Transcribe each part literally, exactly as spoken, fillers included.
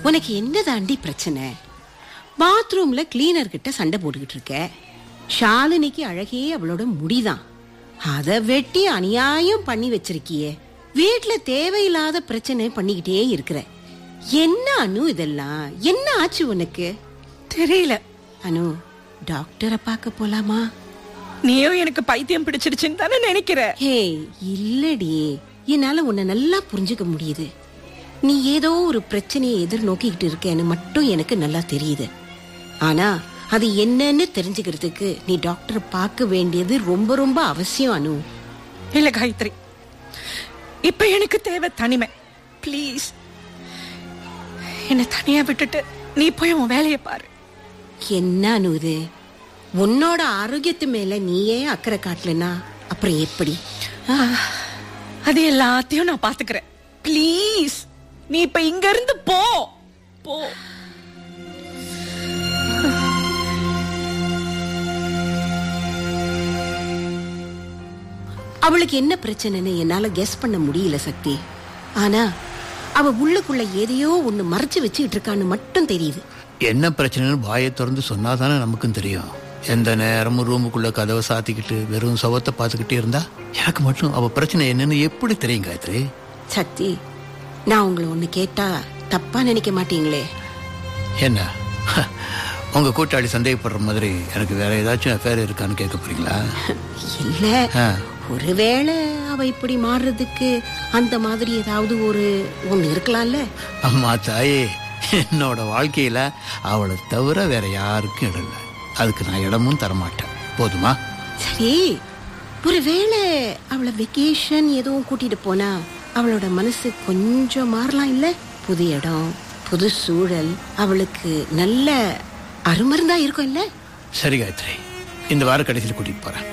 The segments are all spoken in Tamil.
உனக்கு என்ன தாண்டி பிரச்சனை? பாத்ரூம்ல கிளீனர் கிட்ட சண்டை போட்டுக்கிட்டு இருக்க. ஷாலினிக்கு அழகே அவளோட முடிதான். அத வெட்டி அநியாயம் பண்ணி வச்சிருக்கியே. வீட்டுல தேவையில்லாத பிரச்சனை பண்ணிக்கிட்டே இருக்கிற. என்ன அனு இதெல்லாம்? என்ன ஆச்சு உனக்கு? தெரியல. அனு, டாக்டரை பார்க்க போலாமா? நீயும் எனக்கு பைத்தியம் பிடிச்சிருச்சுன்னு தானே நினைக்கிற? ஹே, இல்லடி, என்னால உன்னை நல்லா புரிஞ்சுக்க முடியுது. நீ ஏதோ ஒரு பிரச்சனையை எதிர்நோக்கிக்கிட்டு இருக்கேன்னு மட்டும் எனக்கு நல்லா தெரியுது. ஆனா அது என்னன்னு தெரிஞ்சுக்கிறதுக்கு நீ டாக்டர் பார்க்க வேண்டியது ரொம்ப ரொம்ப அவசியம் அனு. இல்ல காயத்ரி, இப்ப எனக்கு தேவை தனிமை. பிளீஸ், என்ன தனியா விட்டுட்டு நீ போய் உன் வேலையை பாரு. என்ன அனு இது? உன்னோட ஆரோக்கியத்து மேல நீயே அக்கறை காட்டலனா அப்புறம் எப்படி? அது எல்லாத்தையும் நான் பாத்துக்கிறேன். பிளீஸ், நீ இப்ப இங்க இருந்து போ போ. அவளுக்கு என்ன பிரச்சனைன்னு என்னால கெஸ் பண்ண முடியல சக்தி. ஆனா அவ உள்ளுக்குள்ள எதையோ ஒண்ணு மறைச்சு வச்சுக்கிட்டு இருக்கான்னு மட்டும் தெரியுது. என்ன பிரச்சனைன்னு வாயை திறந்து சொன்னாதானே நமக்கும் தெரியும். எந்த நேரமும் ரூமுக்குள்ள கதவை சாத்திக்கிட்டு வெறும் சவத்தை பார்த்துக்கிட்டே இருந்தா எனக்கு மட்டும் அவ பிரச்சனை என்னன்னு எப்படி தெரியும் காயத்ரி? சக்தி, நான் உங்களை ஒண்ணு கேட்டா தப்பா நினைக்க மாட்டீங்களே? என்ன, உங்க கூட்டாளி சந்தேகப்படுற மாதிரி எனக்கு வேற ஏதாச்சும் அஃபேர் இருக்கான்னு கேட்க போறீங்களா? இல்ல, ஒருவேளை அவ இப்படி மாறுறதுக்கு அந்த மாதிரி ஏதாவது ஒரு ஒண்ணு இருக்கலாம்ல? அம்மா தாயே, என்னோட வாழ்க்கையில அவளை தவிர வேற யாருக்கும் இடம் இல்லை. அதுக்கு நான் இடமும் தரமாட்டேன். போதுமா? சரி, ஒருவேளை அவளை வெக்கேஷன் எதுவும் கூட்டிட்டு போனா அவளோட மனசு கொஞ்சம் மாறலாம் இல்ல? புது இடம், புது சூழல் அவளுக்கு நல்ல அருமருந்தா இருக்கும் இல்ல? சரி காயத்ரி, இந்த வார கடைசியில் கூட்டிட்டு போறேன்.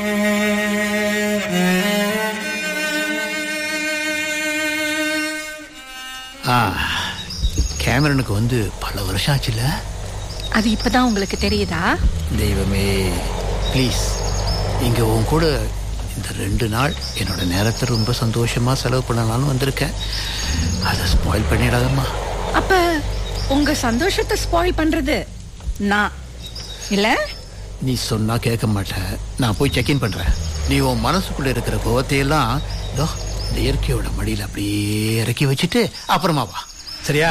கேமரனுக்கு வந்து பல வருஷம் ஆச்சுல? அது இப்பதான் உங்களுக்கு தெரியுதா? தெய்வமே, ப்ளீஸ், இங்க உன் கூட இந்த ரெண்டு நாள் என்னோட நேரத்தை ரொம்ப சந்தோஷமா செலவு பண்ணலான்னு வந்திருக்கேன். அதை ஸ்பாயில் பண்ணிடாதம்மா. அப்ப உங்க சந்தோஷத்தை ஸ்பாயில் பண்றது நான் இல்ல? நீ சொன்னா கேட்க மாட்டேன். நான் போய் செக்இன் பண்றேன். நீ உன் மனசுக்குள்ள இருக்கிற கோவத்தையெல்லாம் இந்த இயற்கையோட மடியில அப்படியே இறக்கி வச்சுட்டு அப்புறமா வா, சரியா?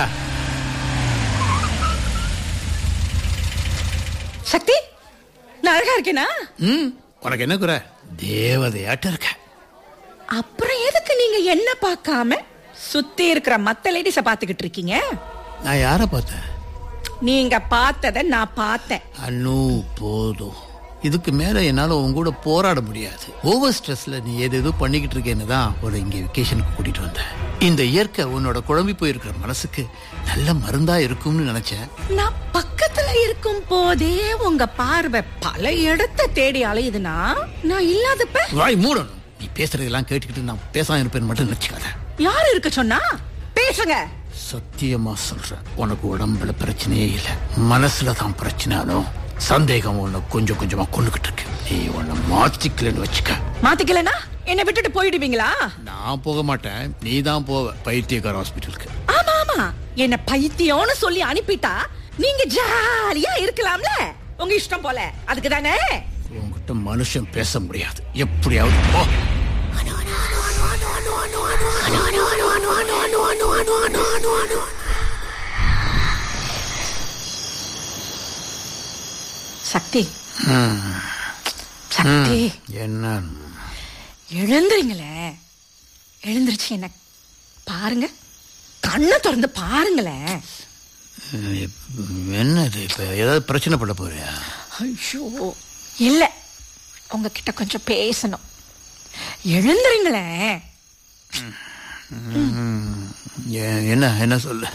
சக்தி, நான் அழகா இருக்கேனா? ம், உனக்கு என்ன குறை? தேவதையாட்ட இருக்க. அப்புறம் எதுக்கு நீங்க என்ன பார்க்காம சுத்தி இருக்கிற மத்த லேடிஸ பாத்துக்கிட்டு இருக்கீங்க? நான் யார பார்த்தேன்? நீங்க பார்த்தத நான் பார்த்தேன். அண்ணு, போதும். இதுக்கு மேல என்னால உன் கூட போராட முடியாது. ஓவர் ஸ்ட்ரெஸ்ல நீ ஏதோ ஏதோ பண்ணிக்கிட்டு இருக்கேன்னு தான் ஒரு இங்க வெக்கேஷனுக்கு கூட்டிட்டு வந்தேன். இந்த இயற்கை உன்னோட குழம்பி போயிருக்கிற மனசுக்கு நல்ல மருந்தா இருக்கும்னு நினைச்சேன். நான் பக்கத்துல இருக்கும் போதே உங்க பார்வை பல இடத்தை தேடி அலையுதுன்னா நான் இல்லாதப்ப வாய் மூடணும். நீ பேசுறதெல்லாம் கேட்டுக்கிட்டு நான் பேசாம இருப்பேன்னு மட்டும் நினைச்சுக்காத. யாரு இருக்க சொன்னா? பேசுங்க. சத்தியமா சொல்றேன், உனக்கு உடம்புல பிரச்சனையே இல்ல, மனசுலதான் பிரச்சனையாலும் சந்தேகம் உன்னை கொஞ்சம் கொஞ்சமா கொண்டுகிட்டு இருக்கு. நீ உன்னை மாத்திக்கலன்னு வச்சுக்க. மாத்திக்கலனா என்ன விட்டுட்டு போயிடுவீங்களா? நான் போக மாட்டேன், நீ தான் போவ பைத்தியக்கார ஹாஸ்பிட்டலுக்கு. ஆமா ஆமா, என்ன பைத்தியம்னு சொல்லி அனுப்பிட்டா நீங்க ஜாலியா இருக்கலாம்ல, உங்க இஷ்டம் போல. அதுக்கு தானே உங்ககிட்ட மனுஷன் பேச முடியாது. எப்படியாவது போ. சக்தி, சக்தி, என்ன? எழுந்துறீங்களே, எழுந்திருச்சு என்ன பாருங்க, கண்ணை திறந்து பாருங்களேன். என்னது, இப்ப ஏதாவது பிரச்சனை பண்ண போறியா? ஐயோ இல்ல, உங்ககிட்ட கொஞ்சம் பேசணும். எழுந்துறீங்களே. என்ன என்ன சொல்லு.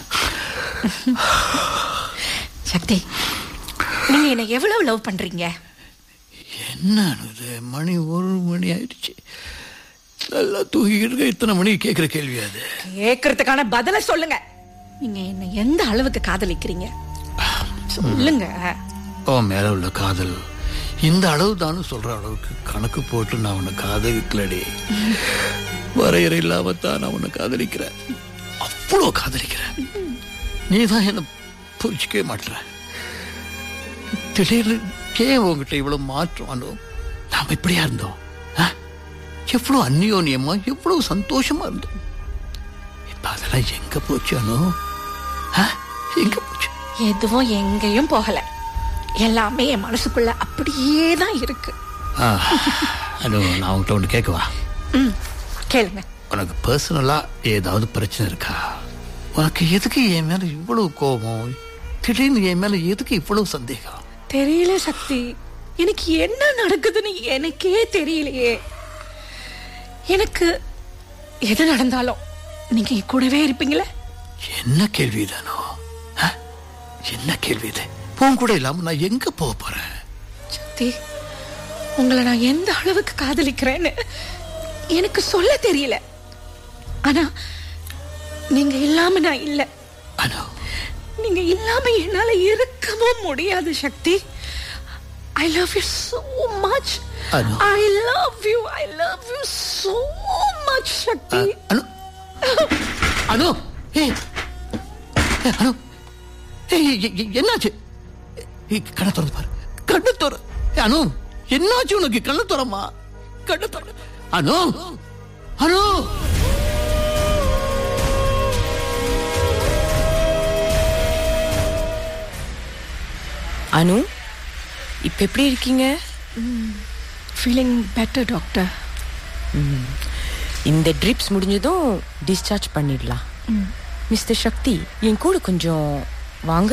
சக்தி, நீங்க என்ன எவ்வளவு லவ் பண்றீங்க? என்ன மணி ஒரு மணி ஆயிடுச்சு, நல்லா தூங்கிட்டு இத்தனை மணி கேக்குற கேள்வி அது? கேக்குறதுக்கான பதில சொல்லுங்க. நீங்க என்ன எந்த அளவுக்கு காதலிக்கிறீங்க சொல்லுங்க. ஓ மேல உள்ள காதல் இந்த அளவு தானு சொல்ற அளவுக்கு கணக்கு போட்டு நான் உன்னை காதலிக்கலடி. வரையறை இல்லாமத்தான் நான் உன்னை காதலிக்கிறேன். அவ்வளோ காதலிக்கிறேன். நீ தான் என்ன புரிஞ்சிக்கவே மாட்டுற. திடீர்னு ஏன் உங்ககிட்ட இவ்வளவு மாற்றம் அனு? நாம இப்படியா இருந்தோம்? எவ்வளவு அந்நியோன்யமா எவ்வளவு சந்தோஷமா இருந்தோம். இப்ப அதெல்லாம் எங்க போச்சு அனு? எங்க போச்சு? எதுவும் எங்கேயும் போகல. எல்லாமே என் மனசுக்குள்ள அப்படியே தான் இருக்கு. அனு, நான் உங்ககிட்ட ஒன்று கேட்கவா? ம், கேளுங்க. உனக்கு பர்சனலா ஏதாவது பிரச்சனை இருக்கா? உனக்கு எதுக்கு என் மேல இவ்வளவு கோபம்? திடீர்னு என் மேல எதுக்கு இவ்வளவு சந்தேகம்? தெரியல சக்தி, எனக்கு என்ன நடக்குதுன்னு எனக்கே தெரியலையே. எனக்கு எது நடந்தாலும் நீங்க என் கூடவே இருப்பீங்களே. என்ன கேள்வி தானோ? என்ன கேள்வி இது? உன் கூட இல்லாம நான் எங்க போக போறேன்? சக்தி, உங்களை நான் எந்த அளவுக்கு காதலிக்கிறேன்னு எனக்கு சொல்ல தெரியல. ஆனா நீங்க இல்லாம நான் இல்ல. நீங்க இல்லாம என்னால இருக்கவும் முடியாது சக்தி. I love you so much. Anu. I love you. I love you so much, Shakti. Anu. Anu. Hey. Anu. Hey, என்னாச்சு? கண்ணை திறந்து பாரு. கண்ணை திற. அனு, என்னாச்சு உனக்கு? கண்ணை திறமா. கண்ணை திற. அனு. அனு. அனு, இப்ப எப்படி இருக்கீங்க? Feeling better doctor. இந்த ட்ரிப்ஸ் முடிஞ்சதும் டிஸ்சார்ஜ் பண்ணிடலாம். மிஸ்டர் சக்தி, என் கூட கொஞ்சம் வாங்க.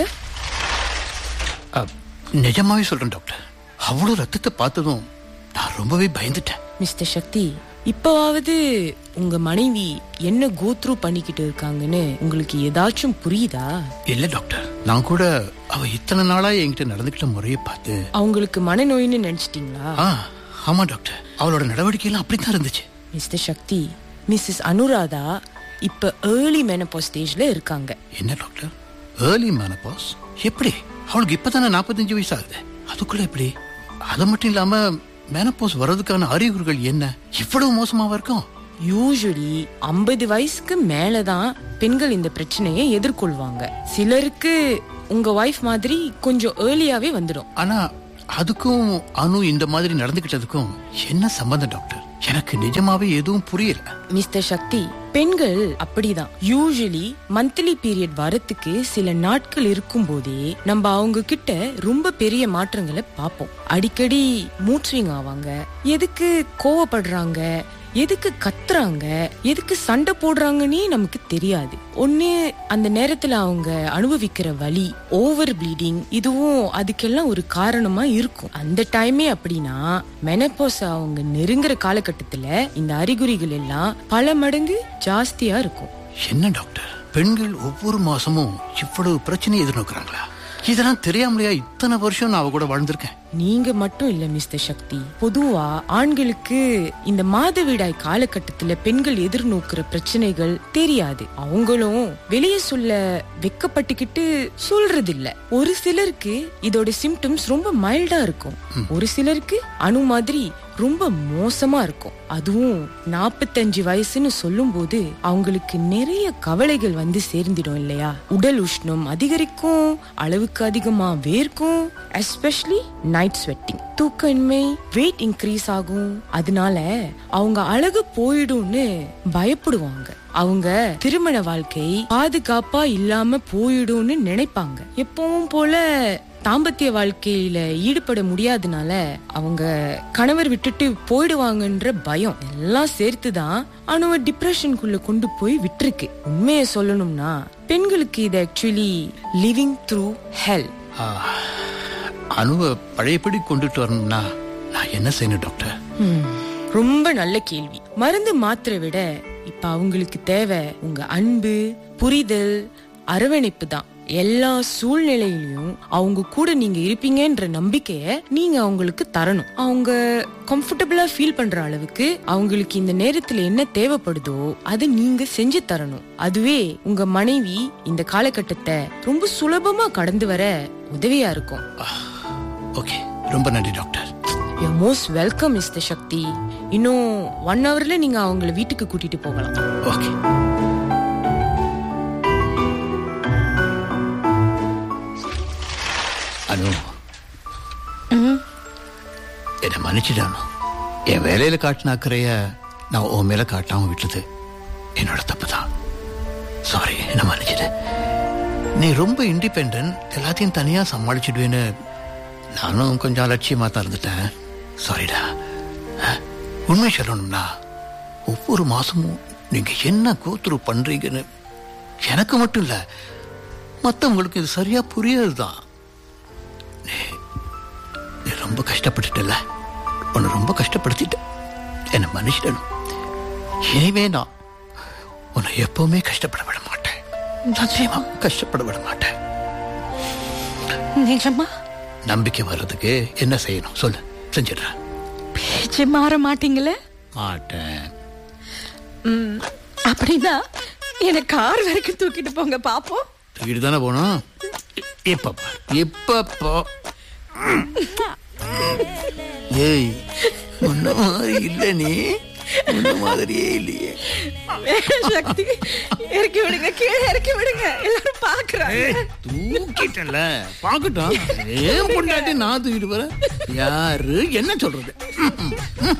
நிஜமாவே சொல்றேன் டாக்டர், அவ்வளவு ரத்தத்தை பார்த்ததும் நான் ரொம்பவே பயந்துட்டேன். மிஸ்டர் சக்தி, இப்பவாவது உங்க மனைவி என்ன கோ த்ரூ பண்ணிக்கிட்டு இருக்காங்கன்னு உங்களுக்கு ஏதாச்சும் புரியுதா? இல்ல டாக்டர், நான் கூட அவ இத்தனை நாளா என்கிட்ட நடந்துக்கிட்ட முறையை பார்த்து அவங்களுக்கு மனநோயின்னு நினைச்சிட்டீங்களா? ஆமா டாக்டர், அவளோட நடவடிக்கை எல்லாம் அப்படித்தான் இருந்துச்சு. மிஸ்டர் சக்தி, மிஸ்ஸஸ் அனுராதா இப்ப ஏர்லி மெனபாஸ் ஸ்டேஜ்ல இருக்காங்க. என்ன டாக்டர், ஏர்லி மெனபாஸ்? எப்படி? அவளுக்கு இப்பதானே நாற்பத்தஞ்சு வயசு ஆகுது. அதுக்குள்ள எப்படி? அது மட்டும் இல்லாம மெனபாஸ் வர்றதுக்கான அறிகுறிகள் என்ன இவ்வளவு மோசமாவா இருக்கும்? யூசுவலி ஐம்பது வயசுக்கு மேலதான் பெண்கள் இந்த பிரச்சனையை எதிர்கொள்வாங்க. சிலருக்கு உங்க வைஃப் மாதிரி கொஞ்சம் ஏர்லியாவே வந்துடும். ஆனா அதுக்கும் அனு இந்த மாதிரி நடந்துகிட்டதுக்கும் என்ன சம்பந்தம் டாக்டர்? எனக்கு நிஜமாவே எதுவும் புரியல. மிஸ்டர் சக்தி, பெண்கள் அப்படிதான். யூசுவலி மந்த்லி பீரியட் வரத்துக்கு சில நாட்கள் இருக்கும் போதே நம்ம அவங்க கிட்ட ரொம்ப பெரிய மாற்றங்களை பார்ப்போம். அடிக்கடி மூட் ஸ்விங் ஆவாங்க, எதுக்கு கோவப்படுறாங்க, எதுக்கு கத்துறாங்க, எதுக்கு சண்டை போடுறாங்கன்னே நமக்கு தெரியாது. ஒண்ணு அந்த நேரத்துல அவங்க அனுபவிக்கிற வலி, ஓவர் ப்ளீடிங், இதுவும் அதுக்கெல்லாம் ஒரு காரணமா இருக்கும். அந்த டைமே அப்படின்னா மெனபாஸ் அவங்க நெருங்குற காலகட்டத்துல இந்த அறிகுறிகள் எல்லாம் பல மடங்கு ஜாஸ்தியா இருக்கும். என்ன டாக்டர், பெண்கள் ஒவ்வொரு மாசமும் இவ்வளவு பிரச்சனை எதிர்நோக்குறாங்களா? இதெல்லாம் தெரியாமலையா இத்தனை வருஷம் நான் அவ கூட வாழ்ந்திருக்கேன்? நீங்க மட்டும் இல்ல மிஸ்டர் சக்தி, பொதுவா ஆண்களுக்கு இந்த மாதவிடாய் காலகட்டத்துல பெண்கள் எதிர்நோக்குற பிரச்சனைகள் தெரியாது. அவங்களும் வெளியே சொல்ல வெக்கப்பட்டுக்கிட்டு சொல்றது இல்ல. ஒரு சிலருக்கு இதோட சிம்டம்ஸ் ரொம்ப மைல்டா இருக்கும், ஒரு சிலருக்கு அணு மாதிரி ரொம்ப மோசமா இருக்கும். அதுவும் நாற்பத்தஞ்சு வயசுன்னு சொல்லும் போது அவங்களுக்கு நிறைய கவலைகள் வந்து சேர்ந்துடும் இல்லையா? உடல் உஷ்ணம் அதிகரிக்கும், அளவுக்கு அதிகமா வேர்க்கும், எஸ்பெஷலி நைட் ஸ்வெட்டிங், தூக்கமின்மை, வெயிட் இன்க்ரீஸ் ஆகும். அதனால அவங்க அழகு போயிடும்னு பயப்படுவாங்க. அவங்க திருமண வாழ்க்கை பாதுகாப்பா இல்லாம போயிடும்னு நினைப்பாங்க. எப்பவும் போல தாம்பத்திய வாழ்க்கையில ஈடுபட முடியாதனால அவங்க கணவர் விட்டுட்டு போயிடுவாங்கன்ற பயம் எல்லாம் சேர்த்துதான் அணுவ டிப்ரெஷனுக்குள்ள கொண்டு போய் விட்டுருக்கு. உண்மையை சொல்லணும்னா பெண்களுக்கு இது ஆக்சுவலி லிவிங் த்ரூ ஹெல். அணுவ பழையபடி கொண்டுட்டு வரணும்னா நான் என்ன செய்யணும் டாக்டர்? ரொம்ப நல்ல கேள்வி. மருந்து மாத்திரை விட இப்ப அவங்களுக்கு தேவை உங்க அன்பு, புரிதல், அரவணைப்பு தான். எல்லா சூழ்நிலையிலும் அவங்க கூட நீங்க இருப்பீங்கன்ற நம்பிக்கைய நீங்க அவங்களுக்கு தரணும். அவங்க கம்ஃபர்டபுளா ஃபீல் பண்ற அளவுக்கு அவங்களுக்கு இந்த நேரத்துல என்ன தேவைப்படுதோ அதை நீங்க செஞ்சு தரணும். அதுவே உங்க மனைவி இந்த காலகட்டத்தை ரொம்ப சுலபமா கடந்து வர உதவியா இருக்கும். ஓகே, ரொம்ப நன்றி doctor. You most welcome mister சக்தி. இன்னும் ஒன் ஹவர்ல நீங்க அவங்கள வீட்டுக்கு கூட்டிட்டு போகலாம். ஓகே. என்னை மன்னிச்சிடணும். என் வேலையில காட்டின அக்கறைய நான் உன் மேல காட்டாம விட்டது என்னோட தப்பு தான். சாரி, என்ன மன்னிச்சிடு. நீ ரொம்ப இண்டிபெண்ட், எல்லாத்தையும் தனியா சமாளிச்சிடுவேன்னு நானும் கொஞ்சம் அலட்சியமா தான் இருந்துட்டேன். சாரிடா. உண்மை சொல்லணும்னா ஒவ்வொரு மாசமும் நீங்க என்ன கோத்துரு பண்றீங்கன்னு எனக்கு மட்டும் இல்ல, மற்றவங்களுக்கு இது சரியா புரியாதுதான். நீ ரொம்ப கஷ்டப்பட்டுட்டல, உன்னை ரொம்ப கஷ்டப்படுத்திட்ட, என்னை மன்னிச்சிடணும். இனிமே நான் உன்னை எப்பவுமே கஷ்டப்பட விட மாட்டேன். நிச்சயமா கஷ்டப்பட விட மாட்டேன். நிஜமா? நம்பிக்கை வர்றதுக்கு என்ன செய்யணும் சொல்லு, செஞ்சிடுறேன். பேச்சு மாற மாட்டீங்களே? மாட்டேன். அப்படின்னா என்ன கார் வரைக்கும் தூக்கிட்டு போங்க பாப்போம். தூக்கிட்டு தானே போனோம். எப்பப்பா எப்பப்பா ஏய், முன்ன மாதிரி இல்ல, நீ முன்ன மாதிரியே இல்லையே. சக்தி, இறக்கி விடுங்க, கீழே இறக்கி விடுங்க, எல்லாரும் பாக்குறாங்க. தூக்கிட்டல, பாக்கட்டும். ஏன் பொண்டாட்டி நான் தூக்கிட்டு போறேன்? யாரு என்ன சொல்றது?